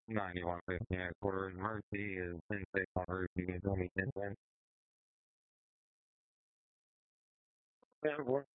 9115 at quarter emergency is 10-6 on route. You can tell me 10-10.